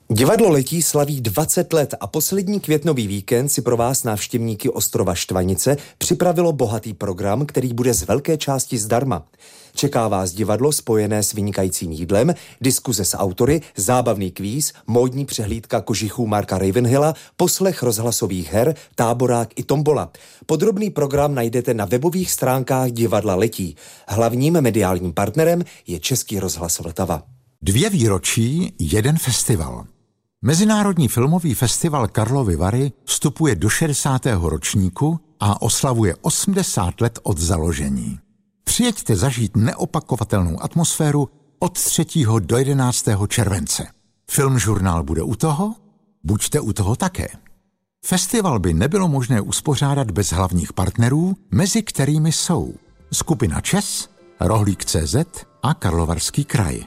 Divadlo Letí slaví 20 let a poslední květnový víkend si pro vás návštěvníky ostrova Štvanice připravilo bohatý program, který bude z velké části zdarma. Čeká vás divadlo spojené s vynikajícím jídlem, diskuze s autory, zábavný kvíz, módní přehlídka kožichů Marka Ravenhilla, poslech rozhlasových her, táborák i tombola. Podrobný program najdete na webových stránkách Divadla Letí. Hlavním mediálním partnerem je Český rozhlas Vltava. 2 výročí, 1 festival. Mezinárodní filmový festival Karlovy Vary vstupuje do 60. ročníku a oslavuje 80 let od založení. Přijeďte zažít neopakovatelnou atmosféru od 3. do 11. července. Filmžurnál bude u toho? Buďte u toho také. Festival by nebylo možné uspořádat bez hlavních partnerů, mezi kterými jsou skupina ČES, Rohlík.cz a Karlovarský kraj.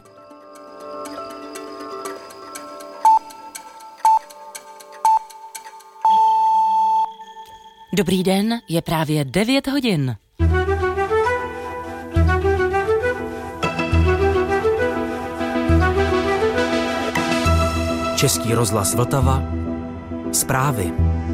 Dobrý den, je právě 9 hodin. Český rozhlas Vltava. Zprávy.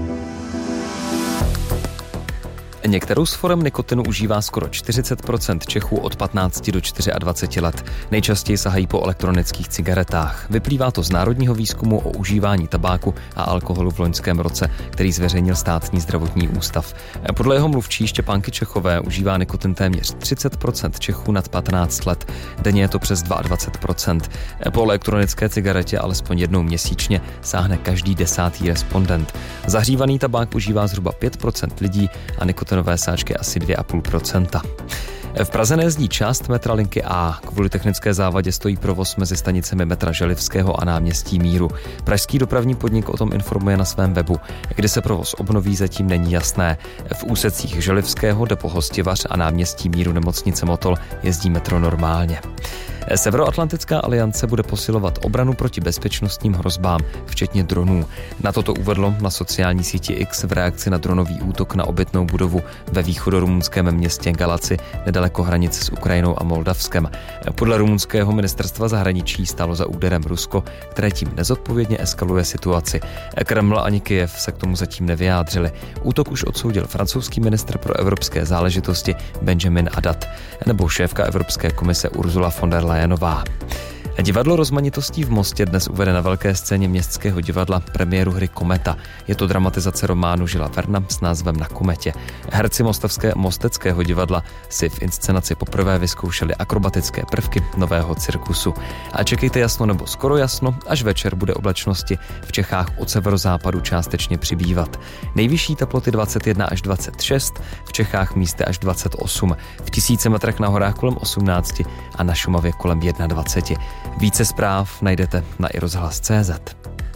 Některou z forem nikotinu užívá skoro 40% Čechů od 15 do 24 let. Nejčastěji sahají po elektronických cigaretách. Vyplývá to z národního výzkumu o užívání tabáku a alkoholu v loňském roce, který zveřejnil Státní zdravotní ústav. Podle jeho mluvčí Štěpánky Čechové užívá nikotin téměř 30% Čechů nad 15 let. Denně je to přes 22%. Po elektronické cigaretě alespoň jednou měsíčně sáhne každý 10. respondent. Zahřívaný tabák užívá zhruba 5% lidí a nikotinové sáčky asi 2,5%. V Praze nejezdí část metra linky A. Kvůli technické závadě stojí provoz mezi stanicemi metra Želivského a náměstí Míru. Pražský dopravní podnik o tom informuje na svém webu. Kdy se provoz obnoví, zatím není jasné. V úsecích Želivského, depo Hostivař a náměstí Míru nemocnice Motol jezdí metro normálně. Severoatlantická aliance bude posilovat obranu proti bezpečnostním hrozbám, včetně dronů. Na toto uvedlo na sociální síti X v reakci na dronový útok na obytnou budovu ve východorumunském městě Galaci nedaleko hranice s Ukrajinou a Moldavskem. Podle rumunského ministerstva zahraničí stálo za úderem Rusko, které tím nezodpovědně eskaluje situaci. Kreml ani Kyjev se k tomu zatím nevyjádřili. Útok už odsoudil francouzský ministr pro evropské záležitosti Benjamin Haddad nebo šéfka Evropské komise Ursula von der Leyenová. Divadlo Rozmanitostí v Mostě dnes uvede na velké scéně Městského divadla premiéru hry Kometa. Je to dramatizace románu Žila Verna s názvem Na kometě. Herci Mosteckého divadla si v inscenaci poprvé vyzkoušeli akrobatické prvky nového cirkusu. A čekejte jasno nebo skoro jasno, až večer bude oblačnosti v Čechách od severozápadu částečně přibývat. Nejvyšší teploty 21 až 26, v Čechách místy až 28, v 1000 metrech na horách kolem 18 a na Šumavě kolem 21. Více zpráv najdete na iRozhlas.cz.